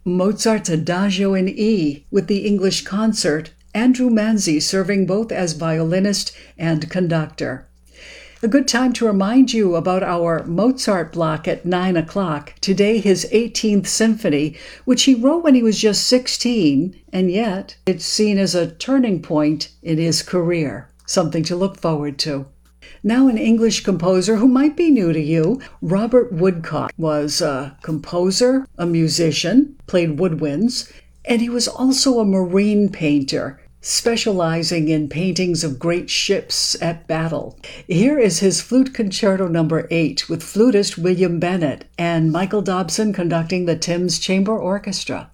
Mozart's Adagio in E with the English Concert, Andrew Manzi serving both as violinist and conductor. A good time to remind you about our Mozart block at 9 o'clock. Today, his 18th Symphony, which he wrote when he was just 16, and yet it's seen as a turning point in his career. Something to look forward to. Now an English composer who might be new to you, Robert Woodcock was a composer, a musician, played woodwinds, and he was also a marine painter, specializing in paintings of great ships at battle. Here is his Flute Concerto No. 8 with flutist William Bennett and Michael Dobson conducting the Thames Chamber Orchestra.